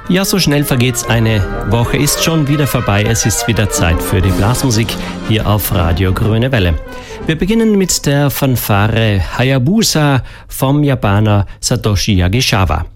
Ja, so schnell vergeht's. Eine Woche ist schon wieder vorbei. Es ist wieder Zeit für die Blasmusik hier auf Radio Grüne Welle. Wir beginnen mit der Fanfare Hayabusa vom Japaner Satoshi Yagishawa.